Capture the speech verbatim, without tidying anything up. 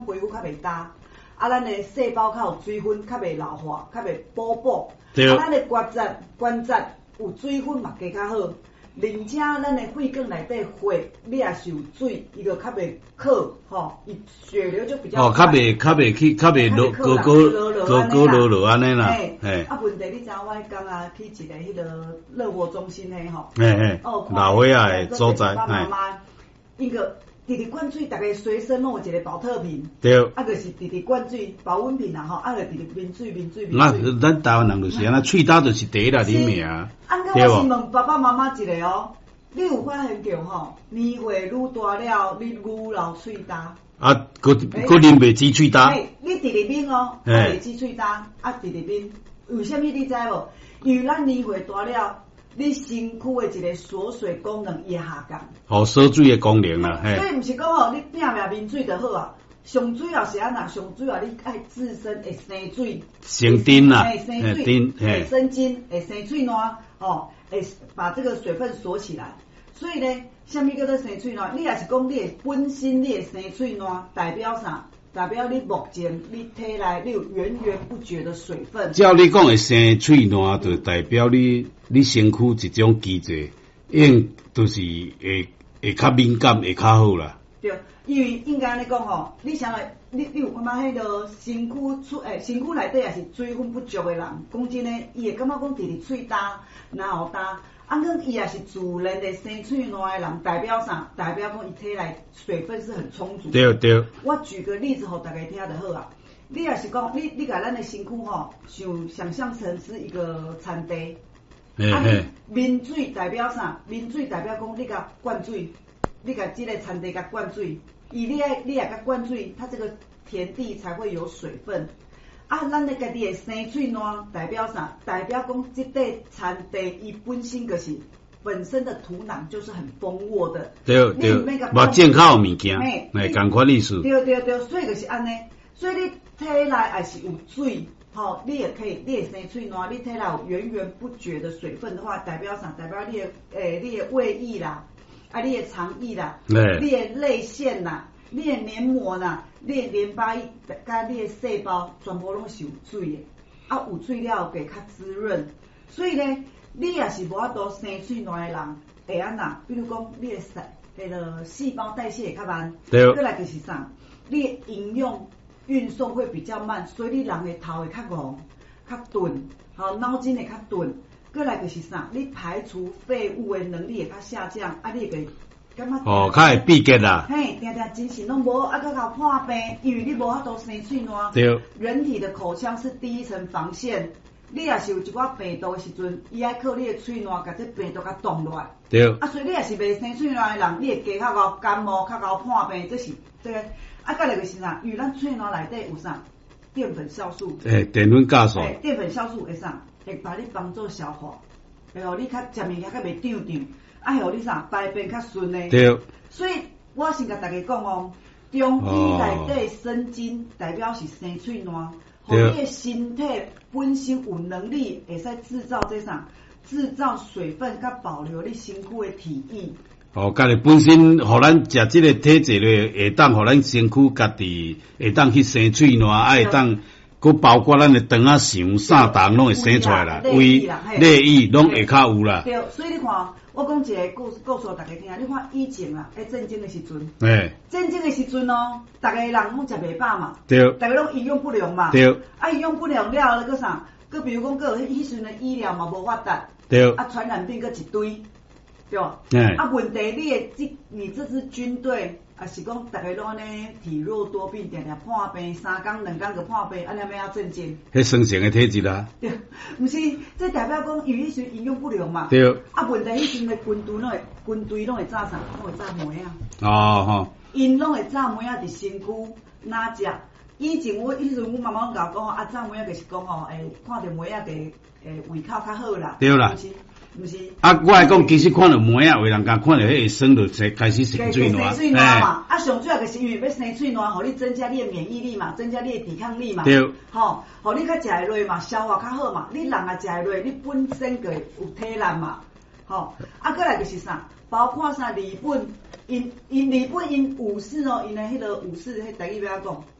皮肤较袂干，啊，咱的细胞较有水分，较袂老化，较袂补补。 对。 啊，咱的关节关节有水分嘛加较好，而且咱的血管内底血，你也是有水，伊就较袂渴，吼，伊血流就比较。 哦，较袂较袂去，较袂落高高高高落落安尼啦。 嘿。啊，问题你知影我迄天啊去一个迄个乐活中心诶吼。 嘿嘿。哦，老岁仔诶所在， 爸爸妈妈，伊个。直直灌水，大家随身拢有一个保特瓶， 对， 啊，就是直直灌水，保温瓶啦吼，啊，就直直抿水抿水抿水。 那咱台湾人就是安那，喙焦就是第一啦，里面啊， 对无？我是问爸爸妈妈一个哦，你有发现着吼，年岁愈大了，你愈老喙焦。啊， 佫佫啉袂止喙焦。 你直直抿哦，啊，袂止喙焦，啊，直直抿。为虾米你知无？因为咱年岁大了。你身躯的一个锁水功能也下降， 哦，锁水的功能啦， 嘿。所以毋是讲吼，你拼命抿水就好啊。上主要是安那，上主要你爱自身会生水， 生津啦， 会生水，会生津，会生水烂，哦，会把这个水分锁起来。所以呢，虾米叫做生水烂？你也是讲你的本身你的生水烂，代表啥？代表你目前你体内你有源源不绝的水分。 照你讲的生喙烂，就代表你你身躯一种机制，应就是会会较敏感，会较好啦。 对，因为应该安尼讲吼，你想来，你你有感觉迄个身躯出诶，身躯内底也是水分不足的人，讲真诶，伊会感觉讲直直喙焦，然后焦。啊，佮伊也是自然的生喙烂的人，代表啥？代表讲伊体内水分是很充足的。 对对。 我举个例子互大家听就好啊。你也是讲，你你甲咱的身躯吼，想想象成是一个产地。 嘿嘿。 抿水代表啥？抿水代表讲你甲灌水，你甲这个产地甲灌水，伊你爱你也甲灌水，它这个田地才会有水分。啊，咱的家己的生喙烂代表啥？代表讲这块产地伊本身就是本身的土壤就是很丰沃的。 对对，无健康物件，哎，同款意思。 对对对，所以就是安尼。所以你体内也是有水，吼、哦，你也可以，你的生喙烂，你体内有源源不绝的水分的话，代表啥？代表你的诶、欸，你的胃液啦，啊，你的肠液啦，你的泪腺啦。你的黏膜呐，你的淋巴液，甲你的细胞全部拢是有水的，啊有水了会较滋润，所以呢，你也是无法度生喙烂的人会安那，比如讲你的细迄个细胞代谢会较慢， 对， 再来就是啥，你的营养运送会比较慢，所以你人的头会较戆、较钝，好脑筋会较钝，再来就是啥，你排除废物的能力会较下降，啊你会。 哦，较会闭结啦。 嘿，定定精神拢无，啊，搁较破病，因为你无法度生喙烂。 对。 人体的口腔是第一层防线，你也是有一寡病毒的时阵，伊爱靠你的喙烂，甲这病毒甲挡落来。 对。 啊，所以你也是袂生喙烂的人，你会加较高感冒、较高破病，这是这个。啊，再来就是啥？因为咱喙烂内底有啥？淀粉酵素。 诶，淀粉酵素。 诶，淀粉酵素会啥？会把你帮助消化，会互你较食物件较袂胀胀。啊，互你啥排便较顺呢？ 对。 所以我先甲大家讲哦，中医内底生津代表是生喙烂，互你的身体本身有能力会使制造这啥，制造水分，甲保留你身躯的体液。 哦，家己本身互咱食即个体质咧，会当互咱身躯家己会当去生喙烂，啊会当。佮包括咱的肠啊、肠、三肠拢会生出来啦，胃、内液拢会较有啦。 对，所以你看，我讲一个故故事大家听，你看以前啊，喺战争的时阵， 诶， 战争的时阵哦，大家人拢食袂饱嘛， 对， 大家拢营养不良嘛， 对， 啊营养不良了，了个啥？佮比如讲，佮迄时阵的医疗嘛无发达， 对， 啊传染病佮一堆，对吧？ 诶， 啊问题你的这你这支军队。啊，是讲大家拢安尼体弱多病，定定破病，三工两工就破病，安尼要怎镇静？ 迄生成的体质啦。 对，毋是，这代表讲因为迄时营养不良嘛。 对。 啊，问题迄时的军队拢会，军队拢会炸啥？拢会炸糜啊。 哦吼。 因拢会炸糜啊，伫身躯哪食？以前我迄时我妈妈甲我讲吼，啊炸糜啊就是讲吼，诶，看到糜啊，诶诶胃口较好啦。 对啦。 毋是， 啊，我来讲，其实看到糜啊，有人甲看到迄个生就才开始生喙烂。 生喙烂嘛，啊，上主要就是因为要生喙烂，互你增加你的免疫力嘛，增加你的抵抗力嘛。 对。 吼，互你较食会落嘛，消化较好嘛，你人也食会落，你本身就有体力嘛。 吼，啊，过来就是啥，包括啥日本，因因日本因武士哦，因的迄个武士，迄台语要安怎讲？